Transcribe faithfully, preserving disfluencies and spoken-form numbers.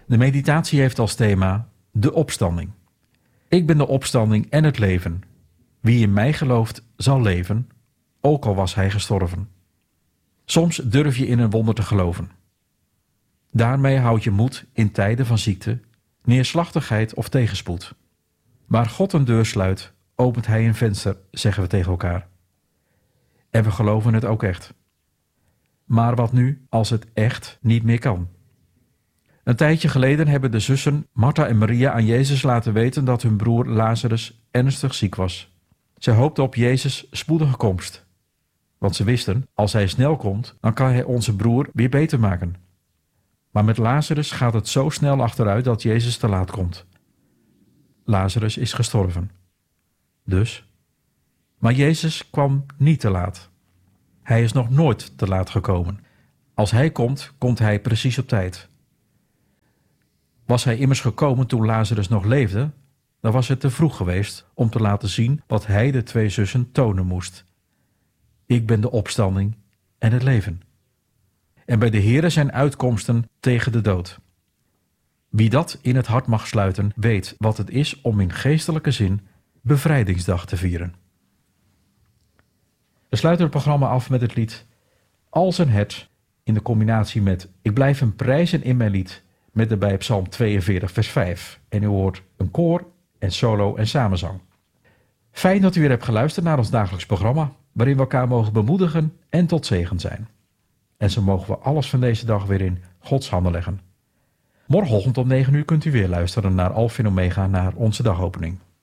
De meditatie heeft als thema de opstanding. Ik ben de opstanding en het leven. Wie in mij gelooft, zal leven, ook al was hij gestorven. Soms durf je in een wonder te geloven. Daarmee houd je moed in tijden van ziekte, neerslachtigheid of tegenspoed. Waar God een deur sluit, opent hij een venster, zeggen we tegen elkaar. En we geloven het ook echt. Maar wat nu als het echt niet meer kan? Een tijdje geleden hebben de zussen Martha en Maria aan Jezus laten weten dat hun broer Lazarus ernstig ziek was. Zij hoopten op Jezus' spoedige komst. Want ze wisten, als hij snel komt, dan kan hij onze broer weer beter maken. Maar met Lazarus gaat het zo snel achteruit dat Jezus te laat komt. Lazarus is gestorven. Dus? Maar Jezus kwam niet te laat. Hij is nog nooit te laat gekomen. Als hij komt, komt hij precies op tijd. Was hij immers gekomen toen Lazarus nog leefde, dan was het te vroeg geweest om te laten zien wat hij de twee zussen tonen moest. Ik ben de opstanding en het leven. En bij de Heere zijn uitkomsten tegen de dood. Wie dat in het hart mag sluiten, weet wat het is om in geestelijke zin bevrijdingsdag te vieren. We sluiten het programma af met het lied Als een hert in de combinatie met Ik blijf hem prijzen in mijn lied met daarbij Psalm tweeënveertig vers vijf. En u hoort een koor en solo en samenzang. Fijn dat u weer hebt geluisterd naar ons dagelijks programma, waarin we elkaar mogen bemoedigen en tot zegen zijn. En zo mogen we alles van deze dag weer in Gods handen leggen. Morgenochtend om negen uur kunt u weer luisteren naar Alpha en Omega, naar onze dagopening.